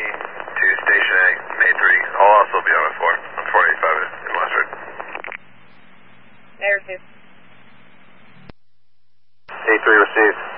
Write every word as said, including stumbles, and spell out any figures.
nineteen to Station A, May three. I'll also be on at four. I'm four eighty-five in Westford. Air two. A three received.